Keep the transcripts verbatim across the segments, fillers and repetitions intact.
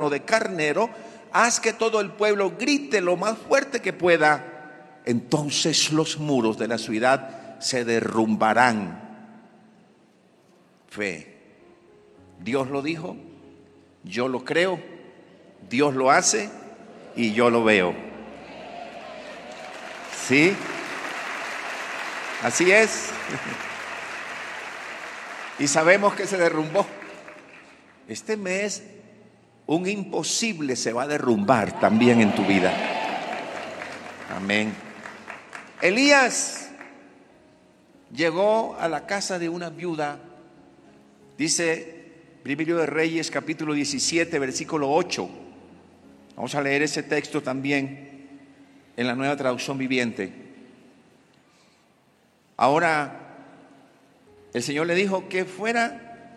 cuerno de carnero, haz que todo el pueblo grite lo más fuerte que pueda. Entonces los muros de la ciudad se derrumbarán. Fe. Dios lo dijo, yo lo creo, Dios lo hace y yo lo veo. ¿Sí? Así es. Y sabemos que se derrumbó. Este mes un imposible se va a derrumbar también en tu vida. Amén. Elías llegó a la casa de una viuda. Dice Primero de Reyes capítulo diecisiete versículo ocho. Vamos a leer ese texto también en la Nueva Traducción Viviente. Ahora el Señor le dijo que fuera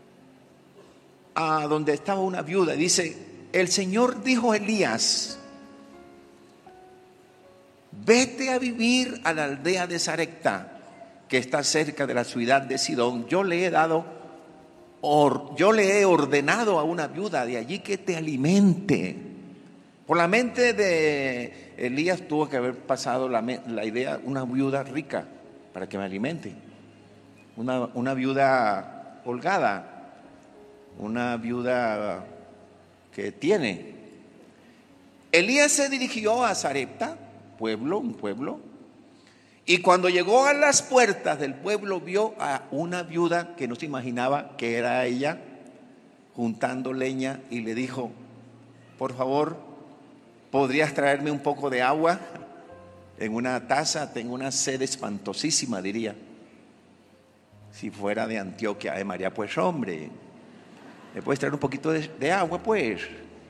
a donde estaba una viuda. Dice, el Señor dijo a Elías, vete a vivir a la aldea de Sarepta, que está cerca de la ciudad de Sidón. Yo le he dado, or, yo le he ordenado a una viuda de allí que te alimente. Por la mente de Elías tuvo que haber pasado la, la idea, una viuda rica para que me alimente. Una, una viuda holgada, una viuda que tiene. Elías se dirigió a Sarepta, pueblo, un pueblo, y cuando llegó a las puertas del pueblo vio a una viuda que no se imaginaba que era ella, juntando leña, y le dijo, por favor, ¿podrías traerme un poco de agua en una taza? Tengo una sed espantosísima, diría. Si fuera de Antioquia, de María, pues hombre, ¿me puedes traer un poquito de, de agua, pues?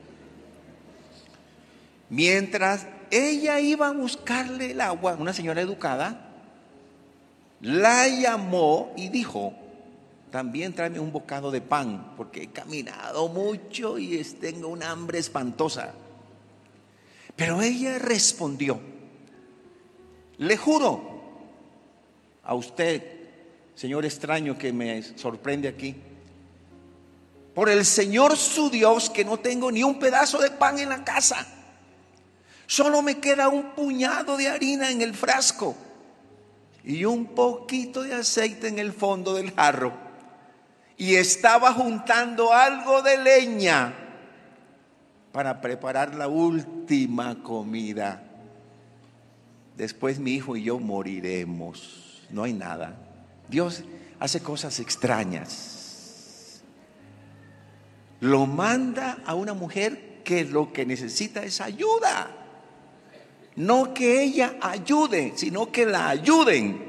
Mientras ella iba a buscarle el agua, una señora educada la llamó y dijo, también tráeme un bocado de pan, porque he caminado mucho y tengo una hambre espantosa. Pero ella respondió, le juro a usted, señor extraño que me sorprende aquí, por el Señor su Dios, que no tengo ni un pedazo de pan en la casa. Solo me queda un puñado de harina en el frasco y un poquito de aceite en el fondo del jarro. Y estaba juntando algo de leña para preparar la última comida. Después mi hijo y yo moriremos. No hay nada. Dios hace cosas extrañas. Lo manda a una mujer que lo que necesita es ayuda. No que ella ayude, sino que la ayuden.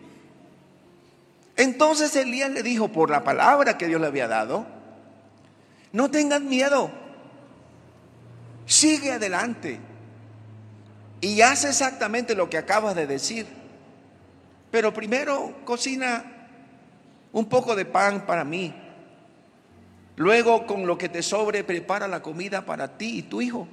Entonces Elías le dijo, por la palabra que Dios le había dado, no tengan miedo, sigue adelante y haz exactamente lo que acabas de decir. Pero primero cocina un poco de pan para mí. Luego con lo que te sobre prepara la comida para ti y tu hijo.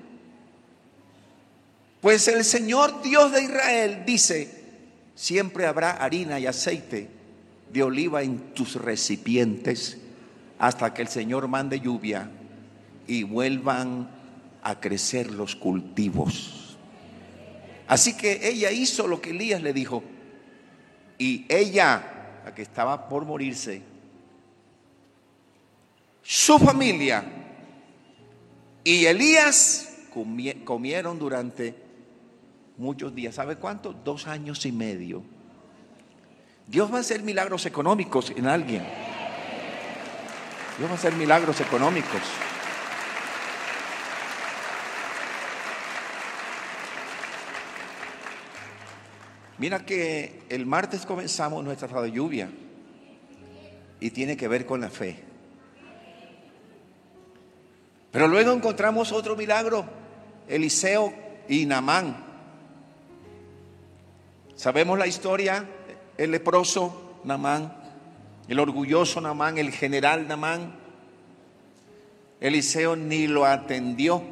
Pues el Señor Dios de Israel dice, siempre habrá harina y aceite de oliva en tus recipientes hasta que el Señor mande lluvia y vuelvan a crecer los cultivos. Así que ella hizo lo que Elías le dijo. Y ella, la que estaba por morirse, su familia y Elías comieron durante muchos días. ¿Sabe cuánto? Dos años y medio. Dios va a hacer milagros económicos en alguien. Dios va a hacer milagros económicos. Mira que el martes comenzamos nuestra radio lluvia y tiene que ver con la fe. Pero luego encontramos otro milagro, Eliseo y Naamán. Sabemos la historia, el leproso Naamán, el orgulloso Naamán, el general Naamán. Eliseo ni lo atendió.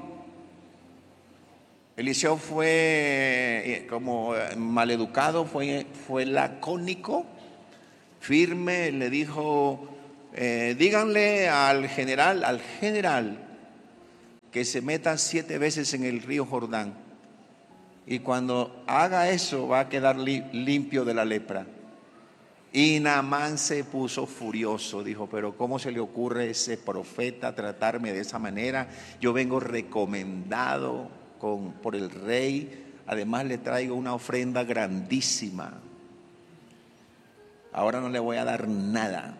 Eliseo fue como maleducado, fue, fue lacónico, firme, le dijo, eh, díganle al general, al general, que se meta siete veces en el río Jordán. Y cuando haga eso va a quedar li- limpio de la lepra. Y Naamán se puso furioso, dijo, pero ¿cómo se le ocurre a ese profeta tratarme de esa manera? Yo vengo recomendado con, por el rey, además le traigo una ofrenda grandísima. Ahora no le voy a dar nada.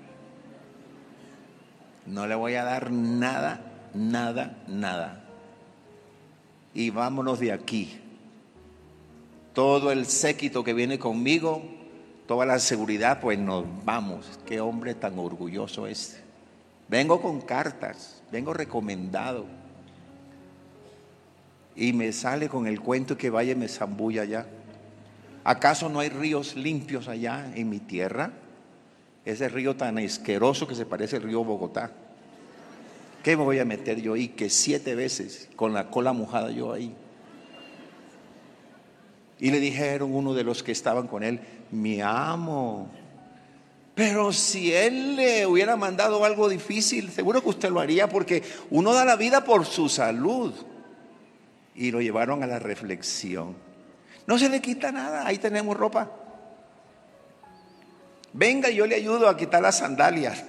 No le voy a dar nada, nada, nada. Y vámonos de aquí. Todo el séquito que viene conmigo, toda la seguridad, pues nos vamos. Qué hombre tan orgulloso es. Vengo con cartas, vengo recomendado. Y me sale con el cuento que vaya y me zambulla allá. ¿Acaso no hay ríos limpios allá en mi tierra? Ese río tan asqueroso que se parece al río Bogotá. ¿Qué me voy a meter yo ahí? Que siete veces con la cola mojada yo ahí. Y le dijeron uno de los que estaban con él, mi amo, pero si él le hubiera mandado algo difícil, seguro que usted lo haría, porque uno da la vida por su salud. Y lo llevaron a la reflexión. No se le quita nada, ahí tenemos ropa. Venga, yo le ayudo a quitar las sandalias.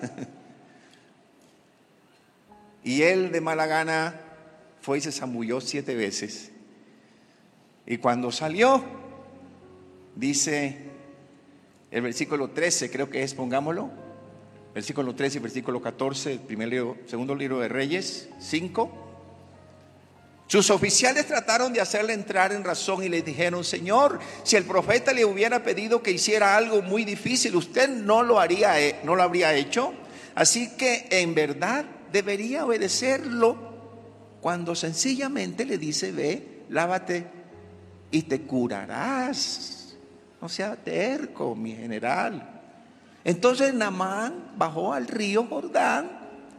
Y él de mala gana fue y se zambulló siete veces. Y cuando salió, dice el versículo trece, creo que es, pongámoslo, versículo trece y versículo catorce, el primer libro, segundo libro de Reyes, cinco. Sus oficiales trataron de hacerle entrar en razón y le dijeron, Señor, si el profeta le hubiera pedido que hiciera algo muy difícil, usted no lo haría, no lo habría hecho. Así que en verdad debería obedecerlo cuando sencillamente le dice, ve, lávate y te curarás. No sea terco, mi general. Entonces Naamán bajó al río Jordán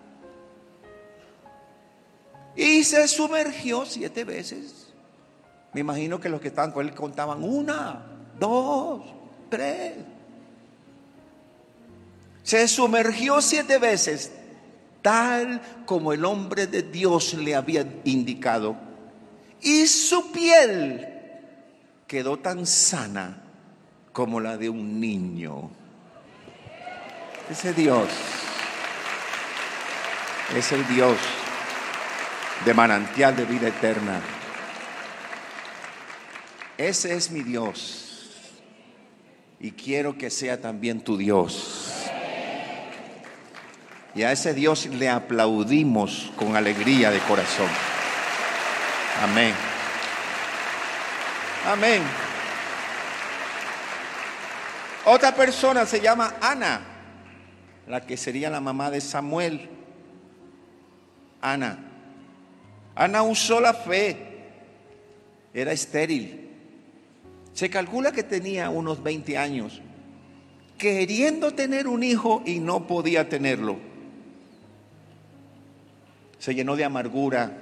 y se sumergió siete veces. Me imagino que los que estaban con él contaban una, dos, tres. Se sumergió siete veces, tal como el hombre de Dios le había indicado. Y su piel quedó tan sana como la de un niño. Ese Dios es el Dios de manantial de vida eterna. Ese es mi Dios y quiero que sea también tu Dios. Y a ese Dios le aplaudimos con alegría de corazón. Amén. Amén. Otra persona se llama Ana, la que sería la mamá de Samuel. Ana. Ana usó la fe. Era estéril. Se calcula que tenía unos veinte años, queriendo tener un hijo y no podía tenerlo. Se llenó de amargura,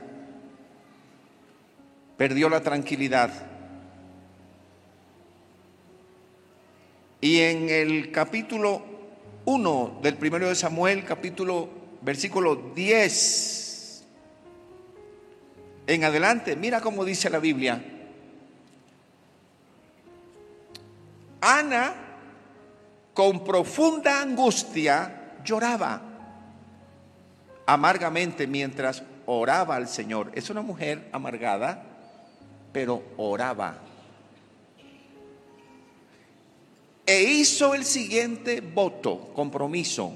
perdió la tranquilidad. Y en el capítulo uno del primero de Samuel, capítulo, versículo diez en adelante, mira cómo dice la Biblia. Ana, con profunda angustia, lloraba amargamente mientras oraba al Señor. Es una mujer amargada, pero oraba. E hizo el siguiente voto, compromiso.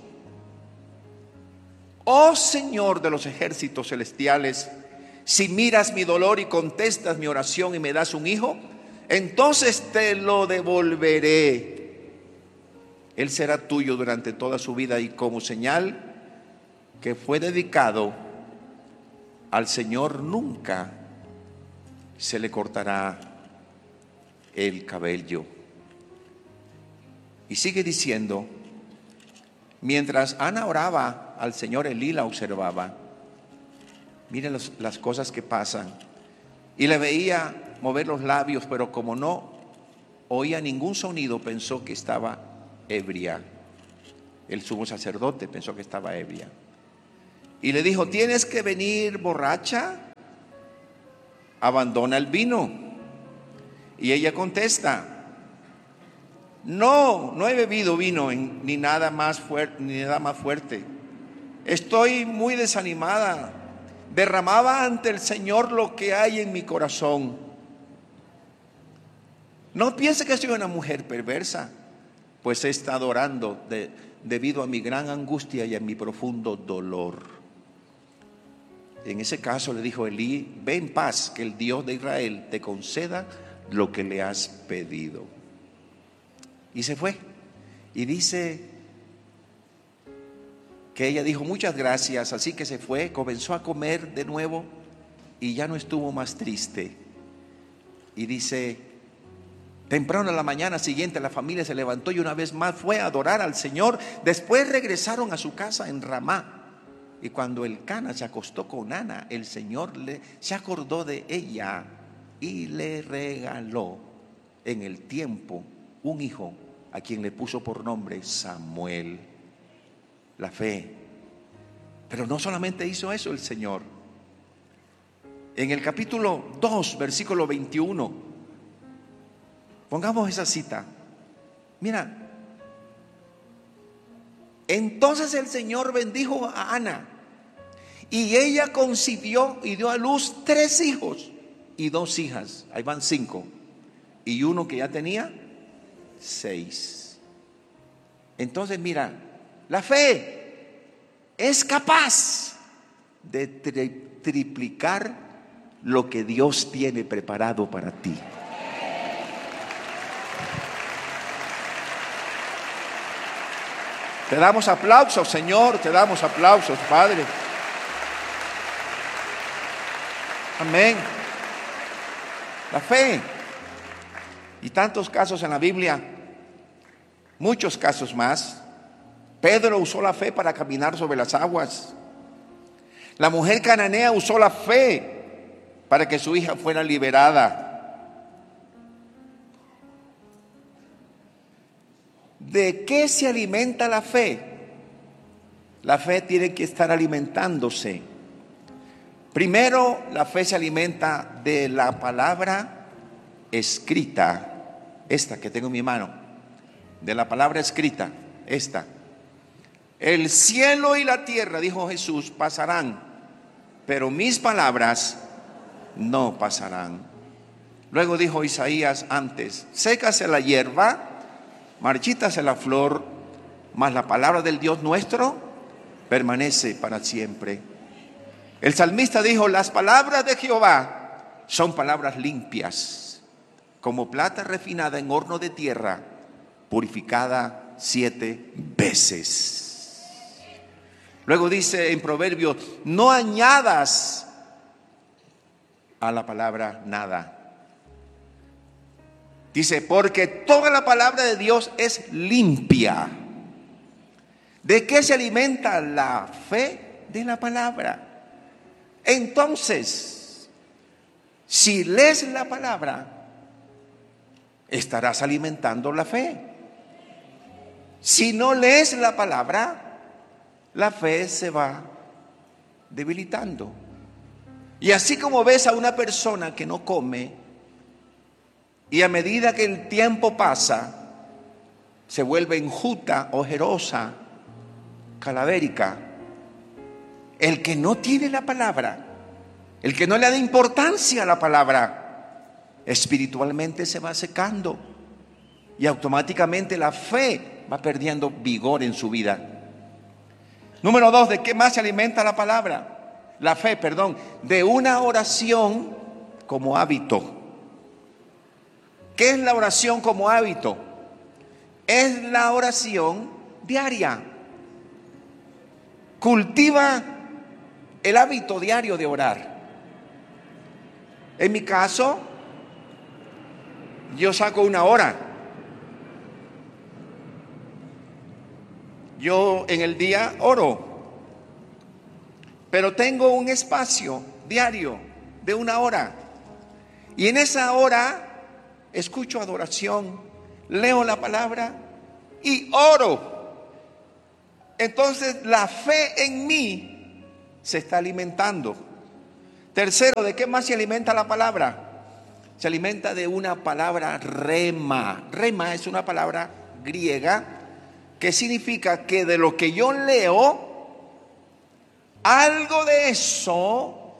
Oh Señor de los ejércitos celestiales, si miras mi dolor y contestas mi oración y me das un hijo, entonces te lo devolveré. Él será tuyo durante toda su vida y como señal que fue dedicado al Señor, nunca se le cortará el cabello. Y sigue diciendo, mientras Ana oraba al Señor, Elí la observaba. Miren los, las cosas que pasan. Y le veía mover los labios, pero como no oía ningún sonido, pensó que estaba ebria. El sumo sacerdote pensó que estaba ebria. Y le dijo, ¿tienes que venir borracha? abandona el vino. Y ella contesta: no, no he bebido vino ni nada más fuerte, ni nada más fuerte. Estoy muy desanimada. Derramaba ante el Señor lo que hay en mi corazón. No piense que soy una mujer perversa, pues he estado orando de, debido a mi gran angustia y a mi profundo dolor. En ese caso le dijo Elí: ve en paz, que el Dios de Israel te conceda lo que le has pedido. Y se fue. Y dice que ella dijo: muchas gracias. Así que se fue, comenzó a comer de nuevo y ya no estuvo más triste. Y dice: temprano a la mañana siguiente la familia se levantó y una vez más fue a adorar al Señor. Después regresaron a su casa en Ramá. Y cuando Elcana se acostó con Ana, el Señor le, se acordó de ella y le regaló en el tiempo un hijo, a quien le puso por nombre Samuel. La fe. Pero no solamente hizo eso el Señor. En el capítulo dos, versículo veintiuno, pongamos esa cita. Mira: entonces el Señor bendijo a Ana, y ella concibió y dio a luz tres hijos y dos hijas. Ahí van cinco. Y uno que ya tenía seis. Entonces mira, la fe es capaz de tri- triplicar lo que Dios tiene preparado para ti. Te damos aplausos, Señor, te damos aplausos, Padre. Amén. La fe. Y tantos casos en la Biblia, muchos casos más. Pedro usó la fe para caminar sobre las aguas. La mujer cananea usó la fe para que su hija fuera liberada. ¿De qué se alimenta la fe? La fe tiene que estar alimentándose. Primero, la fe se alimenta de la palabra escrita, esta que tengo en mi mano, de la palabra escrita, esta. El cielo y la tierra, dijo Jesús, pasarán, pero mis palabras no pasarán. Luego dijo Isaías antes: sécase la hierba, marchítase la flor, mas la palabra del Dios nuestro permanece para siempre. El salmista dijo: las palabras de Jehová son palabras limpias, como plata refinada en horno de tierra, purificada siete veces. Luego dice en Proverbios: no añadas a la palabra nada. Dice: porque toda la palabra de Dios es limpia. ¿De qué se alimenta la fe? De la palabra. Entonces, si lees la palabra, estarás alimentando la fe. Si no lees la palabra, la fe se va debilitando. Y así como ves a una persona que no come, y a medida que el tiempo pasa, se vuelve enjuta, ojerosa, calavérica. El que no tiene la palabra, el que no le da importancia a la palabra, espiritualmente se va secando y automáticamente la fe va perdiendo vigor en su vida. Número dos, ¿de qué más se alimenta la palabra? La fe, perdón, de una oración como hábito. ¿Qué es la oración como hábito? Es la oración diaria. Cultiva el hábito diario de orar. En mi caso, yo saco una hora. Yo en el día oro, pero tengo un espacio diario de una hora. Y en esa hora escucho adoración, leo la palabra y oro. Entonces la fe en mí se está alimentando. Tercero, ¿de qué más se alimenta la palabra? Se alimenta de una palabra rema. Rema es una palabra griega que significa que de lo que yo leo, algo de eso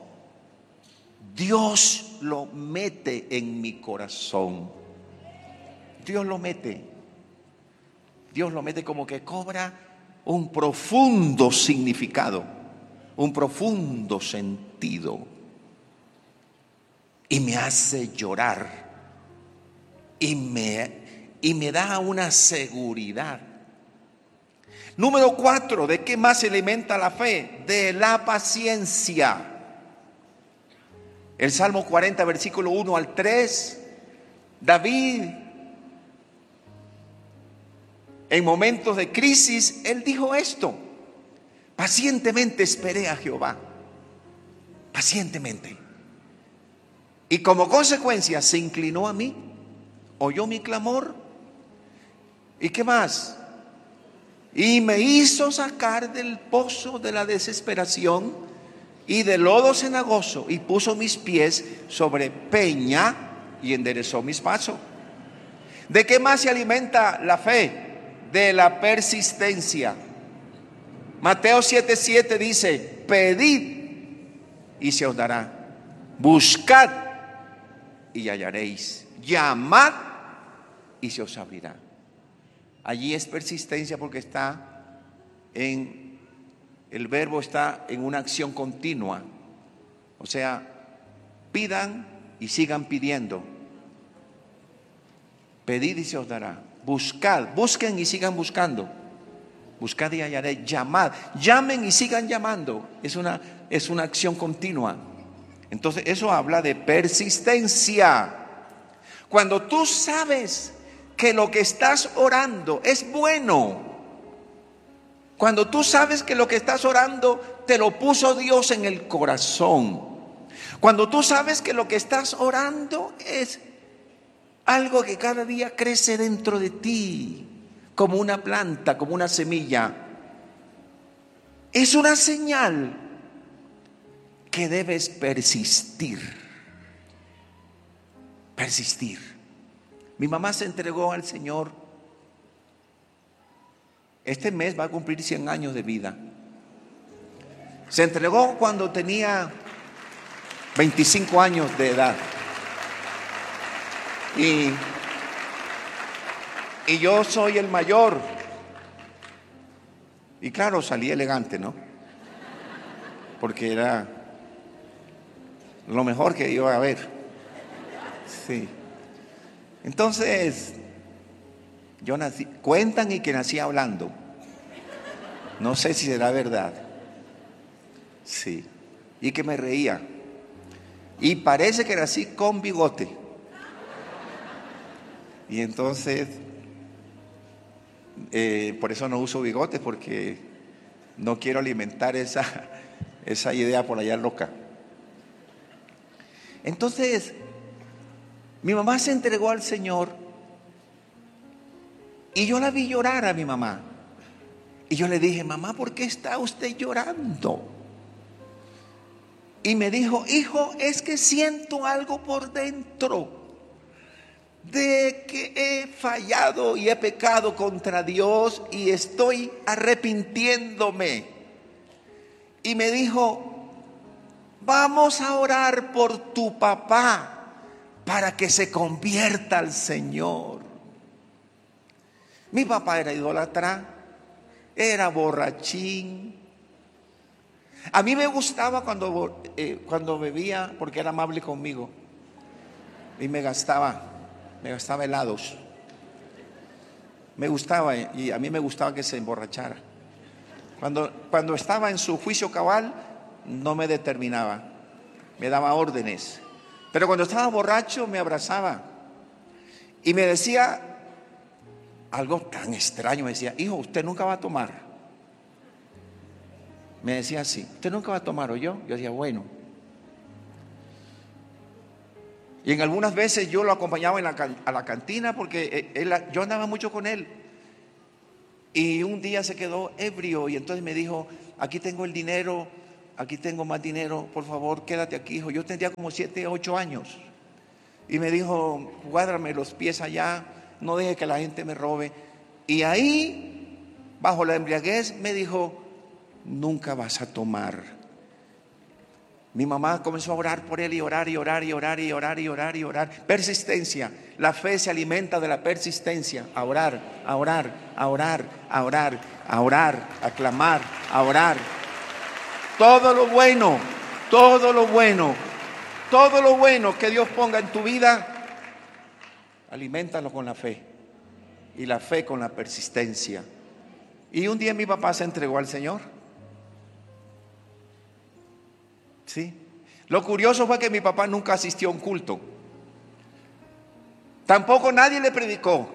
Dios lo mete en mi corazón. Dios lo mete. Dios lo mete como que cobra un profundo significado, un profundo sentido. Y me hace llorar. Y me, y me da una seguridad. Número cuatro, ¿de qué más se alimenta la fe? De la paciencia. El Salmo cuarenta, versículo uno al tres, David, en momentos de crisis, él dijo esto: pacientemente esperé a Jehová, pacientemente. Y como consecuencia se inclinó a mí, oyó mi clamor. ¿Y qué más? Y me hizo sacar del pozo de la desesperación y del lodo cenagoso, y puso mis pies sobre peña y enderezó mis pasos. ¿De qué más se alimenta la fe? De la persistencia. Mateo siete siete dice: pedid y se os dará, buscad y hallaréis, llamad y se os abrirá. Allí es persistencia porque está en, el verbo está en una acción continua. O sea, pidan y sigan pidiendo. Pedid y se os dará. Buscad, busquen y sigan buscando. Buscad y hallaréis, llamad, llamen y sigan llamando. Es una, es una acción continua. Entonces eso habla de persistencia. Cuando tú sabes que lo que estás orando es bueno, cuando tú sabes que lo que estás orando te lo puso Dios en el corazón, cuando tú sabes que lo que estás orando es algo que cada día crece dentro de ti, como una planta, como una semilla, es una señal que debes persistir. Persistir. Mi mamá se entregó al Señor. Este mes va a cumplir cien años de vida. Se entregó cuando tenía veinticinco años de edad. Y, y yo soy el mayor. Y claro, salí elegante, ¿no? Porque era lo mejor que iba a haber. Sí. Entonces, yo nací, cuentan y que nací hablando. No sé si será verdad. Sí. Y que me reía. Y parece que nací con bigote. Y entonces, eh, por eso no uso bigotes, porque no quiero alimentar esa, esa idea por allá loca. Entonces, mi mamá se entregó al Señor y yo la vi llorar a mi mamá. Y yo le dije: mamá, ¿por qué está usted llorando? Y me dijo: hijo, es que siento algo por dentro de que he fallado y he pecado contra Dios y estoy arrepintiéndome. Y me dijo: vamos a orar por tu papá para que se convierta al Señor. Mi papá era idólatra, era borrachín. A mí me gustaba cuando, eh, cuando bebía, porque era amable conmigo y me gastaba, me gastaba helados. Me gustaba, y a mí me gustaba que se emborrachara. Cuando, cuando estaba en su juicio cabal, no me determinaba, me daba órdenes. Pero cuando estaba borracho me abrazaba y me decía algo tan extraño. Me decía: hijo, usted nunca va a tomar. Me decía así: usted nunca va a tomar, ¿o yo? Yo decía: bueno. Y en algunas veces yo lo acompañaba en la, a la cantina, porque él, yo andaba mucho con él. Y un día se quedó ebrio y entonces me dijo: aquí tengo el dinero aquí tengo más dinero, por favor, quédate aquí, hijo. Yo tendría como siete, ocho años. Y me dijo, guárdame los pies allá, no deje que la gente me robe. Y ahí, bajo la embriaguez, me dijo, nunca vas a tomar. Mi mamá comenzó a orar por él y orar y orar y orar y orar y orar y orar. Persistencia. La fe se alimenta de la persistencia. A orar, a orar, a orar, a orar, a orar, a clamar, a orar. Todo lo bueno, todo lo bueno, todo lo bueno que Dios ponga en tu vida, aliméntalo con la fe. Y la fe con la persistencia. Y un día mi papá se entregó al Señor. Sí. Lo curioso fue que mi papá nunca asistió a un culto. Tampoco nadie le predicó.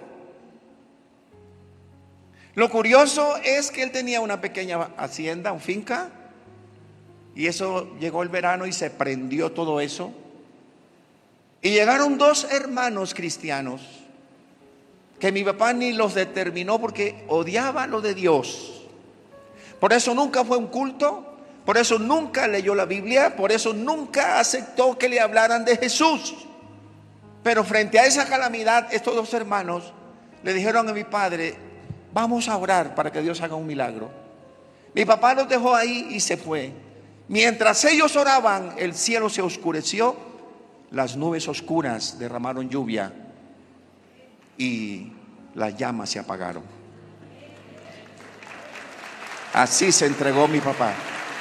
Lo curioso es que él tenía una pequeña hacienda, una finca, y eso llegó el verano y se prendió todo eso. Y llegaron dos hermanos cristianos que mi papá ni los determinó porque odiaba lo de Dios. Por eso nunca fue a un culto. Por eso nunca leyó la Biblia, por eso nunca aceptó que le hablaran de Jesús. Pero frente a esa calamidad, estos dos hermanos le dijeron a mi padre, vamos a orar para que Dios haga un milagro. Mi papá los dejó ahí y se fue. Mientras ellos oraban, el cielo se oscureció, las nubes oscuras derramaron lluvia y las llamas se apagaron. Así se entregó mi papá.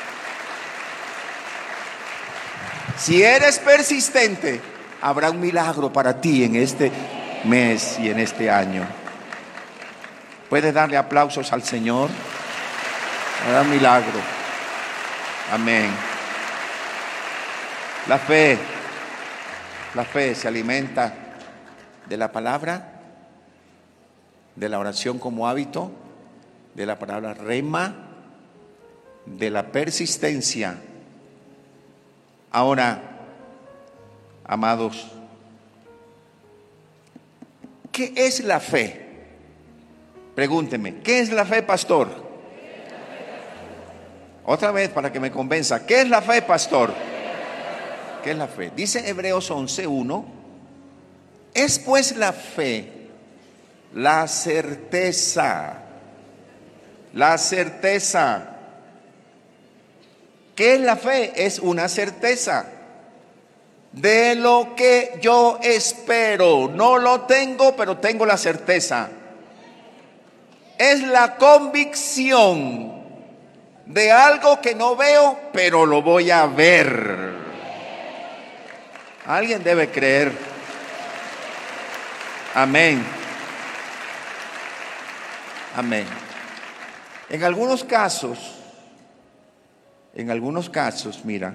Si eres persistente, habrá un milagro para ti en este mes y en este año. ¿Puedes darle aplausos al Señor? Habrá un milagro. Amén. La fe, la fe se alimenta de la palabra, de la oración como hábito, de la palabra rema, de la persistencia. Ahora, amados, ¿qué es la fe? Pregúnteme, ¿qué es la fe, pastor? Otra vez para que me convenza, ¿qué es la fe, pastor? ¿Qué es la fe? Dice Hebreos once uno, es pues la fe, la certeza, la certeza. ¿Qué es la fe? Es una certeza de lo que yo espero. No lo tengo, pero tengo la certeza. Es la convicción de algo que no veo, pero lo voy a ver. Alguien debe creer. Amén. Amén. En algunos casos, en algunos casos, mira,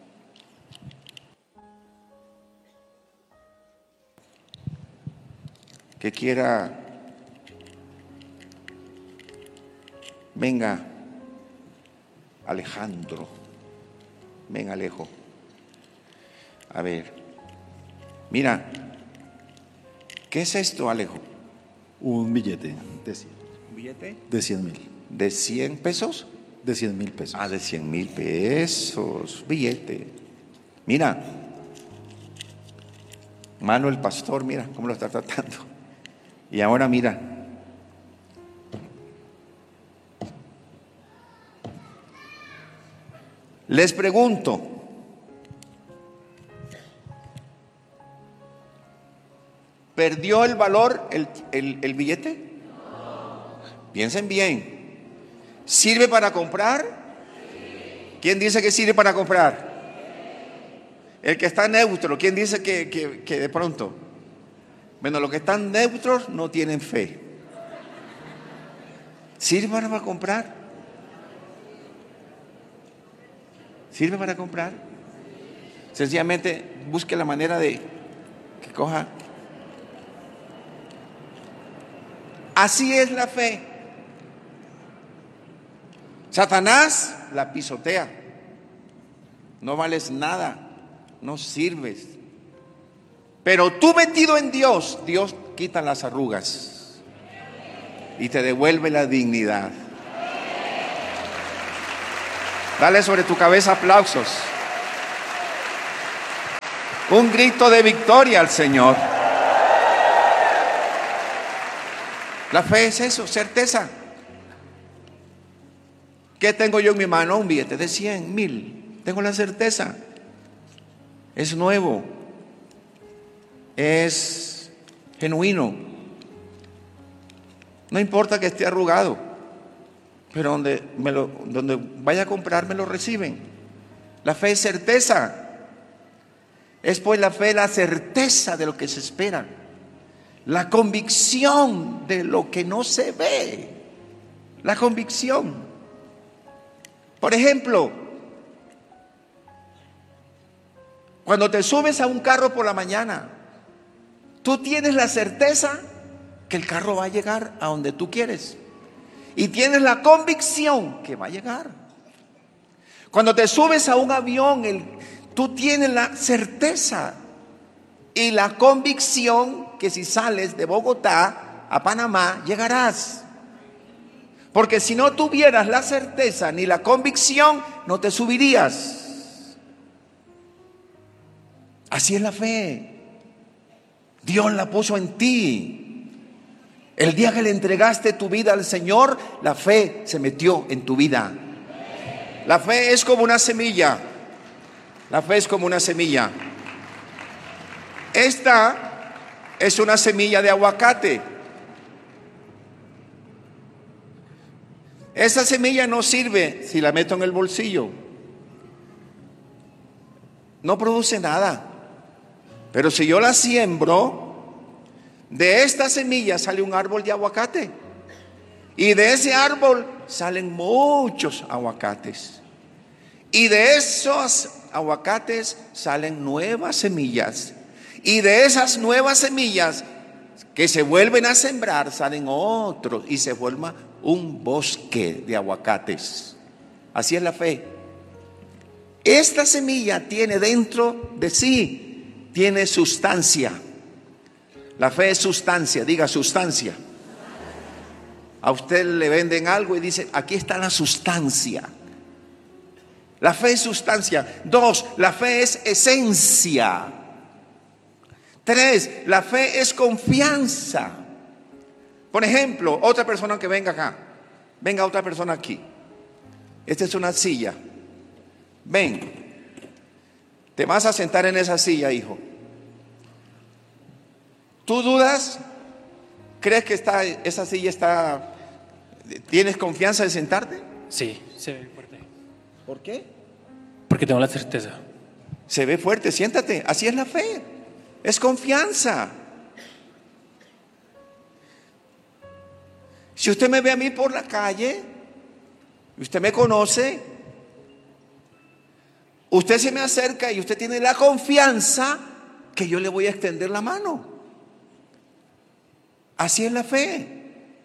que quiera, venga, Alejandro, ven Alejo, a ver, mira, ¿qué es esto, Alejo? Un billete de cien. ¿Un billete? De cien mil. ¿De cien pesos? De cien mil pesos. Ah, de cien mil pesos, billete. Mira, mano el pastor, mira cómo lo está tratando. Y ahora mira, les pregunto, ¿perdió el valor el, el, el billete? Piensen bien. ¿Sirve para comprar? ¿Quién dice que sirve para comprar? El que está neutro, ¿quién dice que, que, que de pronto? Bueno, los que están neutros no tienen fe. ¿Sirve para comprar? ¿Sirve para comprar? Sencillamente busque la manera de que coja. Así es la fe. Satanás la pisotea. No vales nada, no sirves. Pero tú metido en Dios, Dios quita las arrugas y te devuelve la dignidad. Dale sobre tu cabeza aplausos. Un grito de victoria al Señor. La fe es eso, certeza. ¿Qué tengo yo en mi mano? Un billete de cien, mil. Tengo la certeza. Es nuevo. Es genuino. No importa que esté arrugado, pero donde, me lo, donde vaya a comprar me lo reciben. La fe es certeza. Es pues la fe la certeza de lo que se espera, la convicción de lo que no se ve, la convicción. Por ejemplo, cuando te subes a un carro por la mañana, tú tienes la certeza que el carro va a llegar a donde tú quieres y tienes la convicción que va a llegar. Cuando te subes a un avión, el, tú tienes la certeza y la convicción que si sales de Bogotá a Panamá llegarás. Porque si no tuvieras la certeza ni la convicción, no te subirías. Así es la fe. Dios la puso en ti. El día que le entregaste tu vida al Señor, la fe se metió en tu vida. La fe es como una semilla. La fe es como una semilla. Esta es una semilla de aguacate. Esa semilla no sirve si la meto en el bolsillo. No produce nada. Pero si yo la siembro, de esta semilla sale un árbol de aguacate. Y de ese árbol salen muchos aguacates. Y de esos aguacates salen nuevas semillas. Y de esas nuevas semillas que se vuelven a sembrar salen otros y se forma un bosque de aguacates. Así es la fe. Esta semilla tiene dentro de sí, tiene sustancia. La fe es sustancia, diga sustancia. A usted le venden algo y dice, aquí está la sustancia. La fe es sustancia. Dos, la fe es esencia. Tres, la fe es confianza. Por ejemplo, otra persona que venga acá. Venga otra persona aquí. Esta es una silla. Ven. Te vas a sentar en esa silla, hijo. ¿Tú dudas? ¿Crees que está, esa silla está... ¿Tienes confianza de sentarte? Sí, se ve fuerte. ¿Por qué? Porque tengo la certeza. Se ve fuerte, siéntate. Así es la fe. Es confianza. Si usted me ve a mí por la calle, usted me conoce, usted se me acerca y usted tiene la confianza que yo le voy a extender la mano. Así es la fe.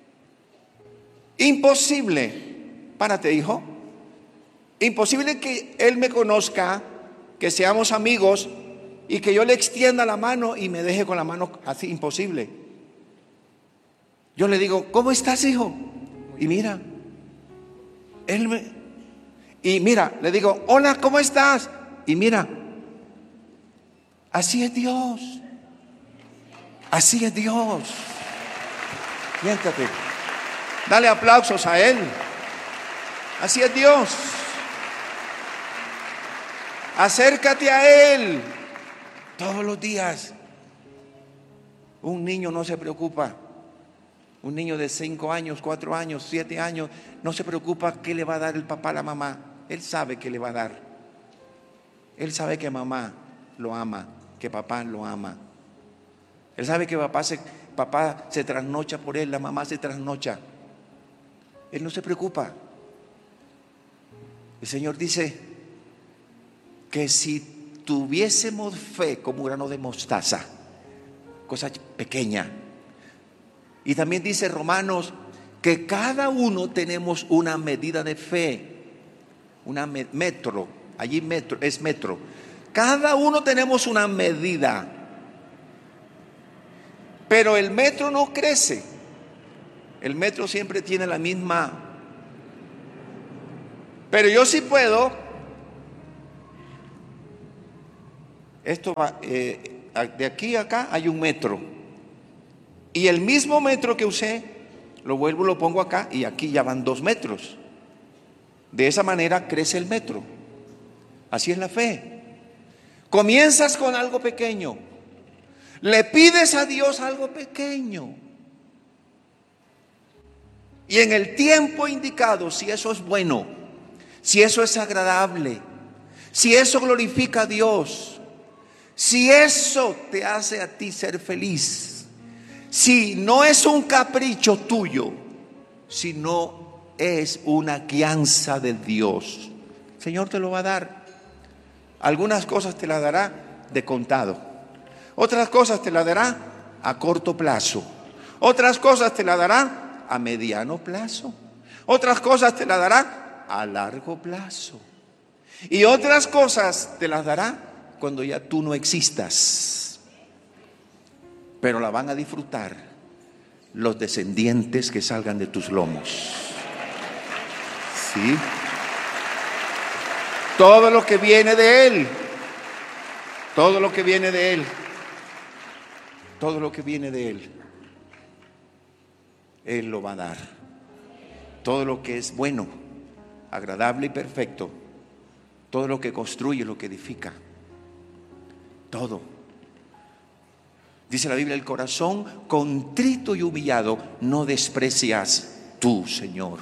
Imposible, párate, hijo. Imposible que él me conozca, que seamos amigos y que yo le extienda la mano y me deje con la mano así, imposible. Yo le digo, ¿cómo estás, hijo? Y mira, él me... Y mira, le digo, hola, ¿cómo estás? Y mira, así es Dios. Así es Dios. Siéntate. Dale aplausos a Él. Así es Dios. Acércate a Él todos los días. Un niño no se preocupa. Un niño de cinco años, cuatro años, siete años, no se preocupa qué le va a dar el papá a la mamá. Él sabe qué le va a dar. Él sabe que mamá lo ama, que papá lo ama. Él sabe que papá se, papá se trasnocha por él, la mamá se trasnocha. Él no se preocupa. El Señor dice que si tuviésemos fe como un grano de mostaza, cosa pequeña. Y también dice Romanos que cada uno tenemos una medida de fe, una me- metro, allí metro, es metro. Cada uno tenemos una medida, pero el metro no crece. El metro siempre tiene la misma Pero yo sí puedo. Esto va, eh, de aquí a acá hay un metro. Y el mismo metro que usé, lo vuelvo, lo pongo acá y aquí ya van dos metros. De esa manera crece el metro. Así es la fe. Comienzas con algo pequeño. Le pides a Dios algo pequeño. Y en el tiempo indicado, si eso es bueno, si eso es agradable, si eso glorifica a Dios, si eso te hace a ti ser feliz, si no es un capricho tuyo, sino es una guianza de Dios, el Señor te lo va a dar. Algunas cosas te las dará de contado, otras cosas te las dará a corto plazo, otras cosas te las dará a mediano plazo, otras cosas te las dará a largo plazo, y otras cosas te las dará cuando ya tú no existas, pero la van a disfrutar los descendientes que salgan de tus lomos. ¿Sí? Todo lo que viene de Él, todo lo que viene de Él, todo lo que viene de Él, Él lo va a dar. Todo lo que es bueno, agradable y perfecto, todo lo que construye, lo que edifica, todo. Dice la Biblia, el corazón contrito y humillado no desprecias tú, Señor.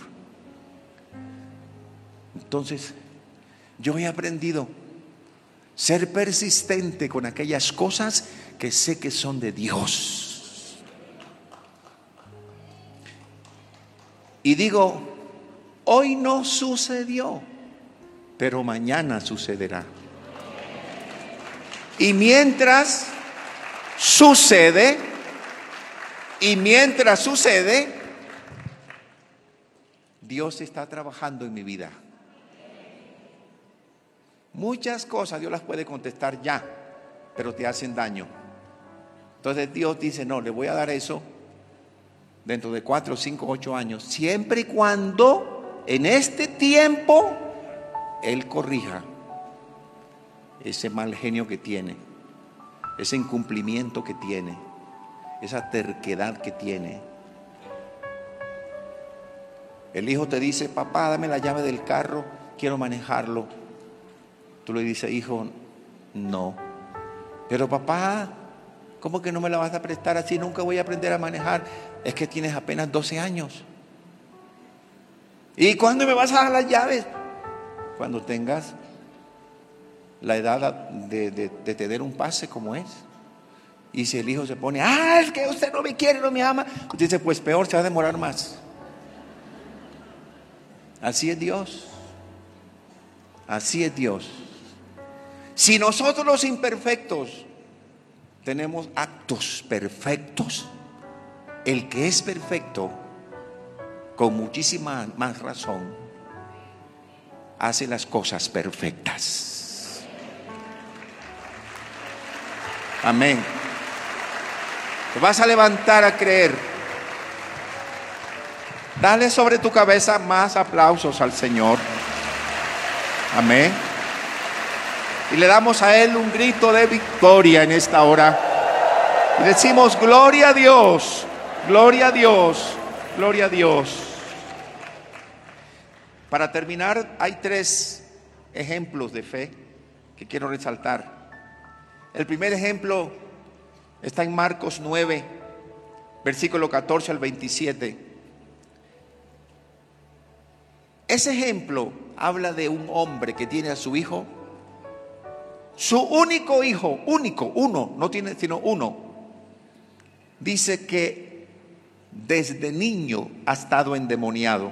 Entonces, yo he aprendido ser persistente con aquellas cosas que sé que son de Dios. Y digo, hoy no sucedió, pero mañana sucederá. Y mientras sucede, y mientras sucede, Dios está trabajando en mi vida. Muchas cosas Dios las puede contestar ya, pero te hacen daño. Entonces Dios dice, no, le voy a dar eso dentro de cuatro, cinco, ocho años, siempre y cuando en este tiempo Él corrija ese mal genio que tiene, ese incumplimiento que tiene, esa terquedad que tiene. El hijo te dice, papá, dame la llave del carro, quiero manejarlo. Tú le dices, hijo, no. Pero papá, ¿cómo que no me la vas a prestar así? Nunca voy a aprender a manejar. Es que tienes apenas doce años. ¿Y cuándo me vas a dar las llaves? Cuando tengas la edad de, de, de tener un pase como es. Y si el hijo se pone, ah, es que usted no me quiere, no me ama, dice, pues peor, se va a demorar más. Así es Dios. Así es Dios. Si nosotros los imperfectos tenemos actos perfectos, el que es perfecto, con muchísima más razón, hace las cosas perfectas. Amén. Te vas a levantar a creer. Dale sobre tu cabeza más aplausos al Señor. Amén. Y le damos a Él un grito de victoria en esta hora. Y decimos, gloria a Dios, gloria a Dios, gloria a Dios. Para terminar, hay tres ejemplos de fe que quiero resaltar. El primer ejemplo está en Marcos nueve, versículo catorce al veintisiete. Ese ejemplo habla de un hombre que tiene a su hijo, su único hijo, único, uno, no tiene sino uno. Dice que desde niño ha estado endemoniado.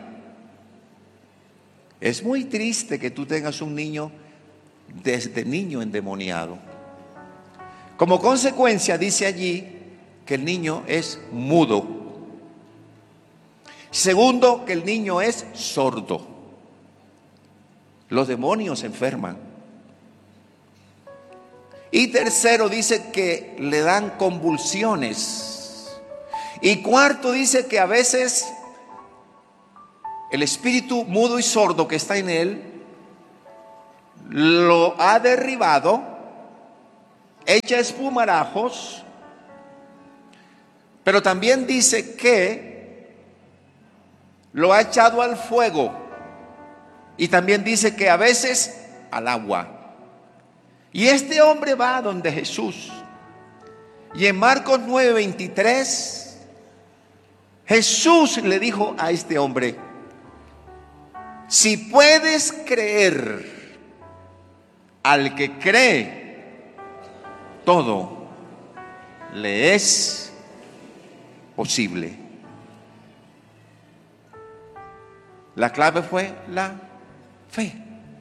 Es muy triste que tú tengas un niño desde niño endemoniado. Como consecuencia, dice allí que el niño es mudo. Segundo, que el niño es sordo. Los demonios enferman. Y tercero, dice que le dan convulsiones. Y cuarto, dice que a veces el espíritu mudo y sordo que está en él lo ha derribado, echa espumarajos, pero también dice que lo ha echado al fuego y también dice que a veces al agua. Y este hombre va donde Jesús. Y en Marcos nueve veintitrés, Jesús le dijo a este hombre: si puedes creer, al que cree, todo le es posible. La clave fue la fe.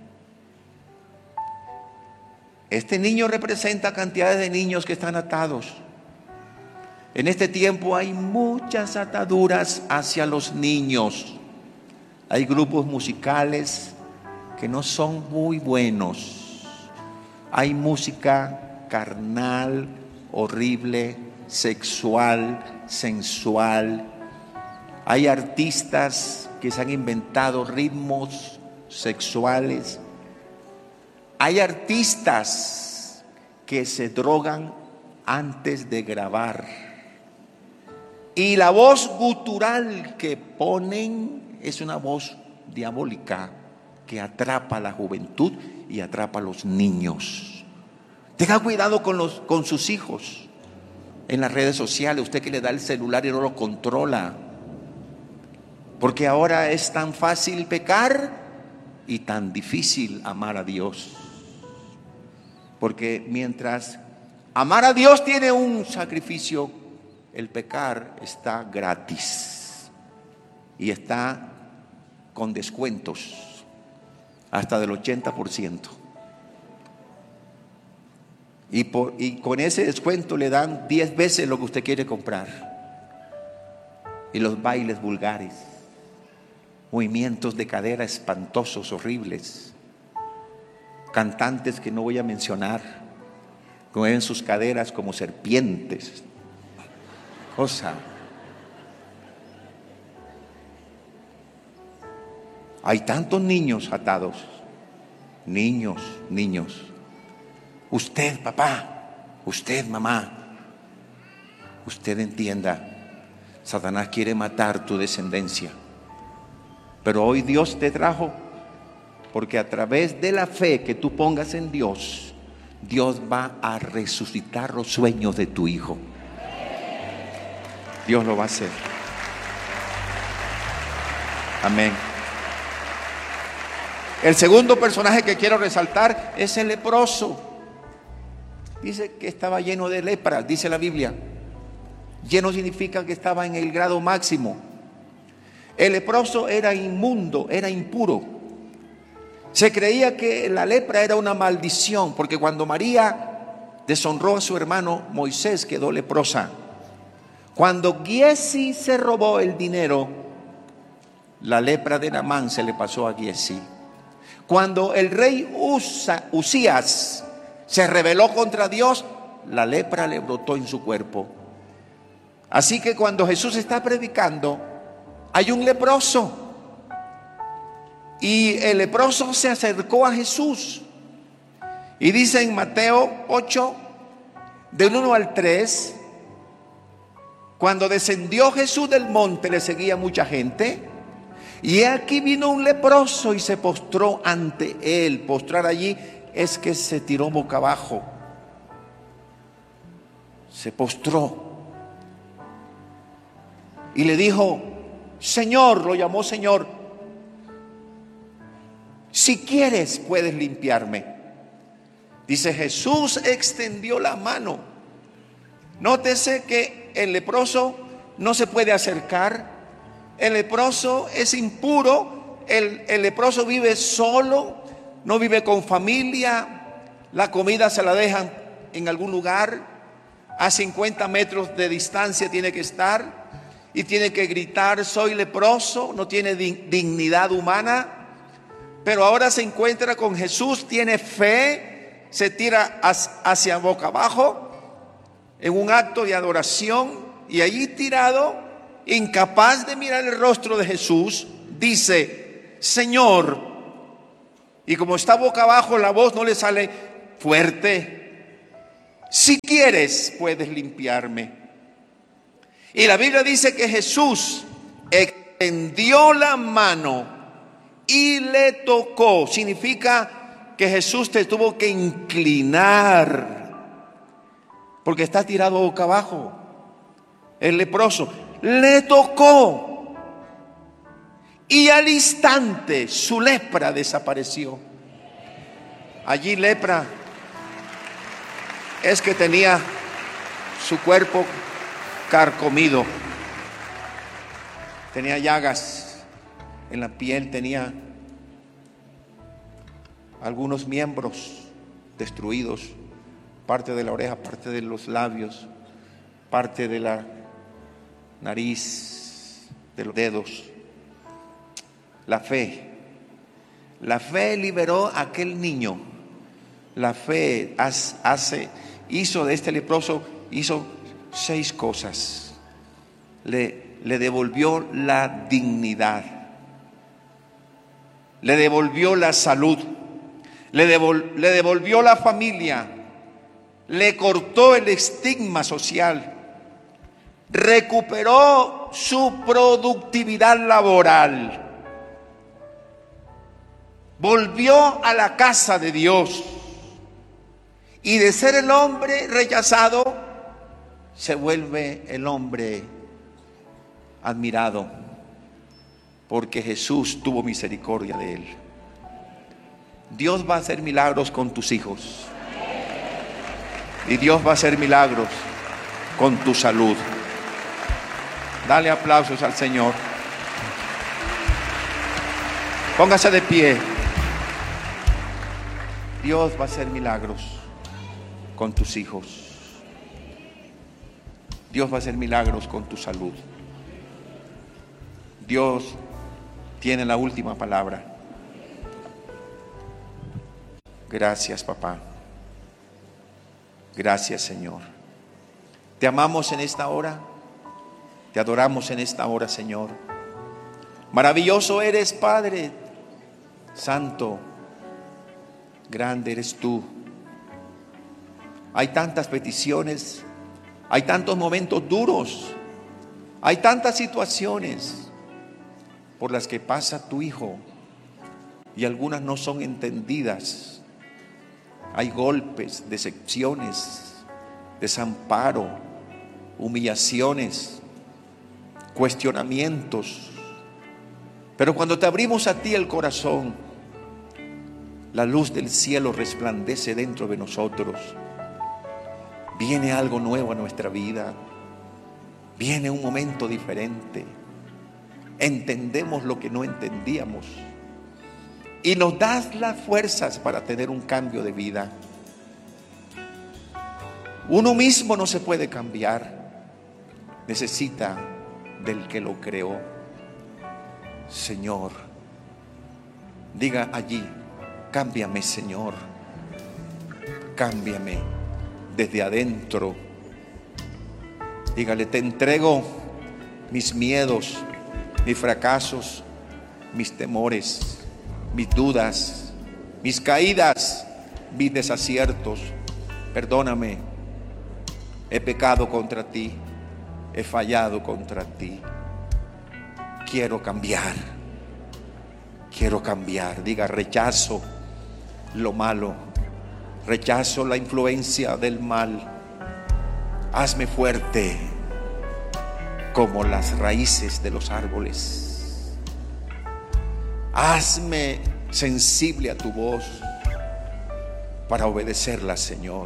Este niño representa cantidades de niños que están atados. En este tiempo hay muchas ataduras hacia los niños. Hay grupos musicales que no son muy buenos. Hay música carnal, horrible, sexual, sensual. Hay artistas que se han inventado ritmos sexuales. Hay artistas que se drogan antes de grabar. Y la voz gutural que ponen es una voz diabólica que atrapa a la juventud y atrapa a los niños. Tenga cuidado con, los, con sus hijos en las redes sociales. Usted que le da el celular y no lo controla. Porque ahora es tan fácil pecar y tan difícil amar a Dios. Porque mientras amar a Dios tiene un sacrificio, el pecar está gratis y está con descuentos hasta del ochenta por ciento. Y, por, y con ese descuento le dan diez veces lo que usted quiere comprar. Y los bailes vulgares, movimientos de cadera espantosos, horribles, cantantes que no voy a mencionar, que mueven sus caderas como serpientes. Cosa. Hay tantos niños atados. Niños, niños. Usted, papá, usted, mamá, usted entienda, Satanás quiere matar tu descendencia. Pero hoy Dios te trajo porque a través de la fe que tú pongas en Dios, Dios va a resucitar los sueños de tu hijo. Dios lo va a hacer. Amén. El segundo personaje que quiero resaltar es el leproso. Dice que estaba lleno de lepra, dice la Biblia. Lleno significa que estaba en el grado máximo. El leproso era inmundo, era impuro. Se creía que la lepra era una maldición, porque cuando María deshonró a su hermano Moisés, quedó leprosa. Cuando Giesi se robó el dinero, la lepra de Naamán se le pasó a Giesi. Cuando el rey Usa, Usías se rebeló contra Dios, la lepra le brotó en su cuerpo. Así que cuando Jesús está predicando, hay un leproso. Y el leproso se acercó a Jesús. Y dice en Mateo ocho, del uno al tres, cuando descendió Jesús del monte, le seguía mucha gente. Y aquí vino un leproso y se postró ante él. Postrar allí es que se tiró boca abajo. Se postró. Y le dijo: Señor, lo llamó Señor, si quieres puedes limpiarme. Dice, Jesús extendió la mano. Nótese que el leproso no se puede acercar. El leproso es impuro. El, el leproso vive solo, no vive con familia. La comida se la dejan en algún lugar. A cincuenta metros de distancia tiene que estar. Y tiene que gritar: soy leproso. No tiene dignidad humana. Pero ahora se encuentra con Jesús, tiene fe, se tira hacia boca abajo en un acto de adoración, y allí tirado, incapaz de mirar el rostro de Jesús, dice: Señor. Y como está boca abajo, la voz no le sale fuerte. Si quieres, puedes limpiarme. Y la Biblia dice que Jesús extendió la mano y le tocó. Significa que Jesús te tuvo que inclinar, porque está tirado boca abajo. El leproso le tocó y al instante su lepra desapareció. Allí lepra es que tenía su cuerpo carcomido, tenía llagas en la piel, tenía algunos miembros destruidos, parte de la oreja, parte de los labios, parte de la nariz, de los dedos. La fe, la fe liberó a aquel niño. La fe hace, hizo de este leproso, hizo seis cosas. Le, le devolvió la dignidad, le devolvió la salud, le, devol, le devolvió la familia, le cortó el estigma social, recuperó su productividad laboral, volvió a la casa de Dios, y de ser el hombre rechazado se vuelve el hombre admirado, porque Jesús tuvo misericordia de él. Dios va a hacer milagros con tus hijos, y Dios va a hacer milagros con tu salud. Dale aplausos al Señor. Póngase de pie. Dios va a hacer milagros con tus hijos. Dios va a hacer milagros con tu salud. Dios tiene la última palabra. Gracias, papá. Gracias, Señor. Te amamos en esta hora. Te adoramos en esta hora, Señor. Maravilloso eres, Padre Santo. Grande eres tú. Hay tantas peticiones, hay tantos momentos duros, hay tantas situaciones por las que pasa tu hijo y algunas no son entendidas. Hay golpes, decepciones, desamparo, humillaciones, cuestionamientos. Pero cuando te abrimos a ti el corazón, la luz del cielo resplandece dentro de nosotros. Viene algo nuevo a nuestra vida. Viene un momento diferente. Entendemos lo que no entendíamos. Y nos das las fuerzas para tener un cambio de vida. Uno mismo no se puede cambiar. Necesita del que lo creó. Señor, diga allí: cámbiame, Señor. Cámbiame desde adentro. Dígale: te entrego mis miedos, mis fracasos, mis temores, mis dudas, mis caídas, mis desaciertos. Perdóname, he pecado contra ti, he fallado contra ti. Quiero cambiar, quiero cambiar. Diga: rechazo lo malo, rechazo la influencia del mal. Hazme fuerte como las raíces de los árboles. Hazme sensible a tu voz para obedecerla, Señor.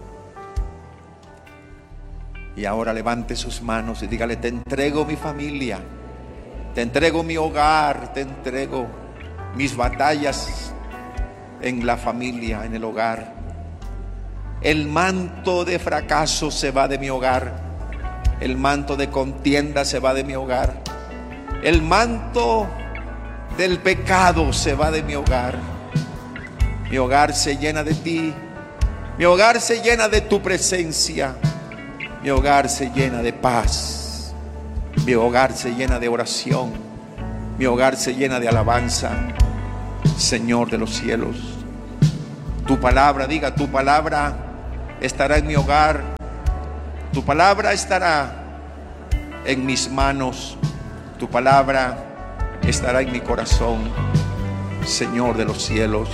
Y ahora levante sus manos y dígale: te entrego mi familia, te entrego mi hogar, te entrego mis batallas en la familia, en el hogar. El manto de fracaso se va de mi hogar. El manto de contienda se va de mi hogar. El manto del pecado se va de mi hogar. Mi hogar se llena de ti. Mi hogar se llena de tu presencia. Mi hogar se llena de paz. Mi hogar se llena de oración. Mi hogar se llena de alabanza. Señor de los cielos. Tu palabra, diga, tu palabra estará en mi hogar. Tu palabra estará en mis manos. Tu palabra estará en mi corazón, Señor de los cielos.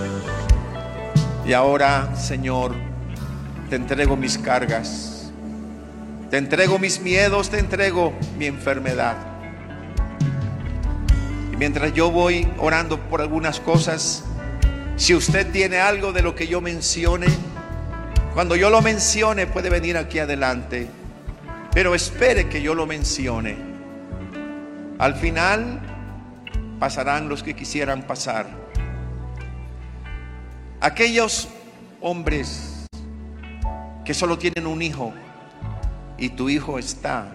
Y ahora, Señor, te entrego mis cargas, te entrego mis miedos, te entrego mi enfermedad. Y mientras yo voy orando por algunas cosas, si usted tiene algo de lo que yo mencione, cuando yo lo mencione puede venir aquí adelante, pero espere que yo lo mencione. Al final pasarán los que quisieran pasar. Aquellos hombres que solo tienen un hijo y tu hijo está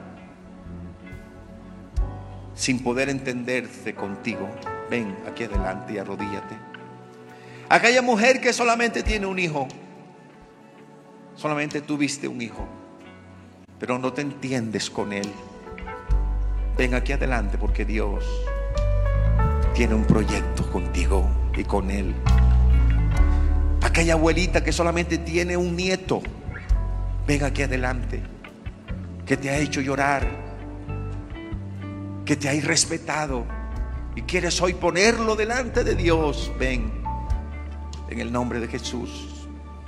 sin poder entenderse contigo, ven aquí adelante y arrodíllate. Aquella mujer que solamente tiene un hijo, solamente tuviste un hijo, pero no te entiendes con él, ven aquí adelante porque Dios tiene un proyecto contigo y con él. Aquella abuelita que solamente tiene un nieto, ven aquí adelante, que te ha hecho llorar, que te ha irrespetado y quieres hoy ponerlo delante de Dios, ven en el nombre de Jesús,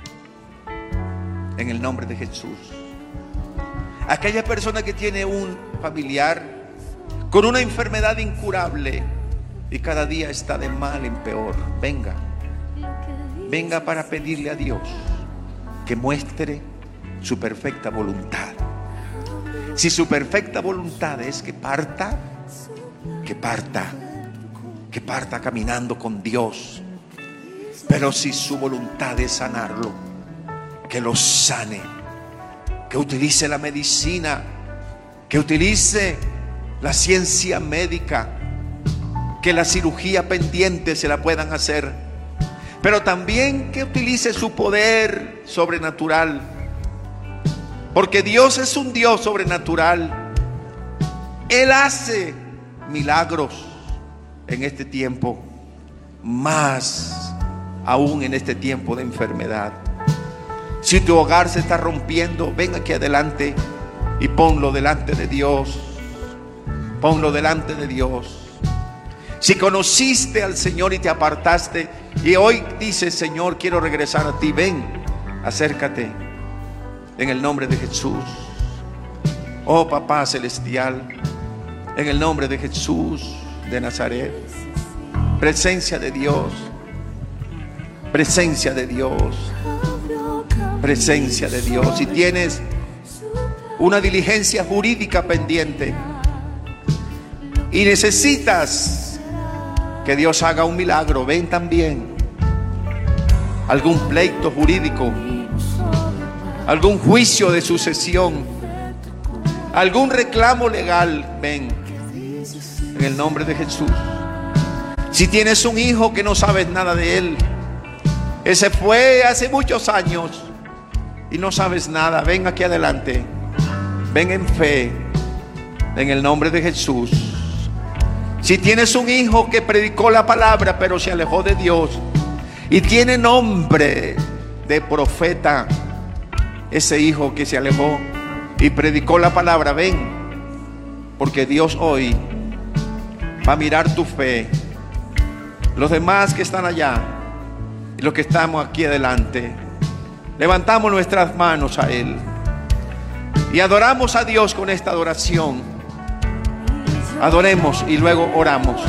en el nombre de Jesús. Aquella persona que tiene un familiar con una enfermedad incurable y cada día está de mal en peor, venga, venga para pedirle a Dios que muestre su perfecta voluntad. Si su perfecta voluntad es que parta, que parta, que parta caminando con Dios. Pero si su voluntad es sanarlo, que lo sane, que utilice la medicina, que utilice la ciencia médica, que la cirugía pendiente se la puedan hacer, pero también que utilice su poder sobrenatural, porque Dios es un Dios sobrenatural. Él hace milagros en este tiempo, más aún en este tiempo de enfermedad. Si tu hogar se está rompiendo, ven aquí adelante y ponlo delante de Dios. Ponlo delante de Dios. Si conociste al Señor y te apartaste y hoy dices, Señor, quiero regresar a ti, ven, acércate en el nombre de Jesús. Oh Papá celestial, en el nombre de Jesús de Nazaret, presencia de Dios, presencia de Dios, presencia de Dios. Si tienes una diligencia jurídica pendiente y necesitas que Dios haga un milagro, ven también. Algún pleito jurídico, algún juicio de sucesión, algún reclamo legal, ven en el nombre de Jesús. Si tienes un hijo que no sabes nada de él, ese fue hace muchos años y no sabes nada, ven aquí adelante, ven en fe en el nombre de Jesús. Si tienes un hijo que predicó la palabra pero se alejó de Dios y tiene nombre de profeta, ese hijo que se alejó y predicó la palabra, ven, porque Dios hoy va a mirar tu fe. Los demás que están allá y los que estamos aquí adelante, levantamos nuestras manos a Él y adoramos a Dios con esta adoración. Adoremos y luego oramos.